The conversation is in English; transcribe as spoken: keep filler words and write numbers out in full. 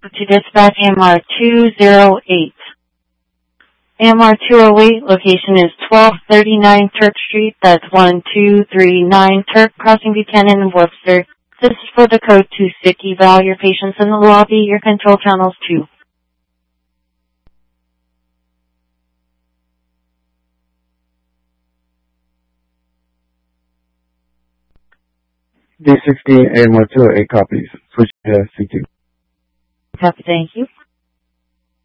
To dispatch A M R two oh eight. A M R two oh eight, location is twelve thirty-nine Turk Street. That's one two three nine Turk, crossing Buchanan and Webster. This is for the code two sick eval. Your patient's in the lobby. Your control channel's two. D sixteen A M R two oh eight copies. Switch to C two. Copy, thank you.